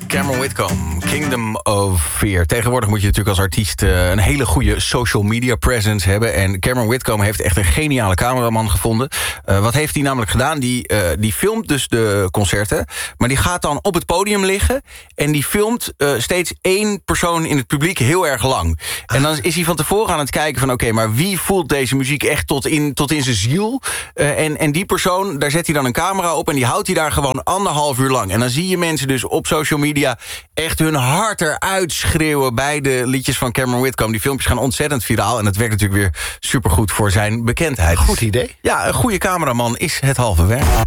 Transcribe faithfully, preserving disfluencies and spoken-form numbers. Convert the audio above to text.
Cameron Whitcomb, Kingdom of Fear. Tegenwoordig moet je natuurlijk als artiest uh, een hele goede social media presence hebben. En Cameron Whitcomb heeft echt een geniale cameraman gevonden. Uh, wat heeft hij namelijk gedaan? Die, uh, die filmt dus de concerten. Maar die gaat dan op het podium liggen. En die filmt uh, steeds één persoon in het publiek heel erg lang. En dan is hij van tevoren aan het kijken van... oké, okay, maar wie voelt deze muziek echt tot in, tot in zijn ziel? Uh, en, en die persoon, daar zet hij dan een camera op... en die houdt hij daar gewoon anderhalf uur lang. En dan zie je mensen dus op social media... echt hun hart eruit schreeuwen bij de liedjes van Cameron Whitcomb. Die filmpjes gaan ontzettend viraal. En het werkt natuurlijk weer supergoed voor zijn bekendheid. Goed idee. Ja, een goede cameraman is het halve werk.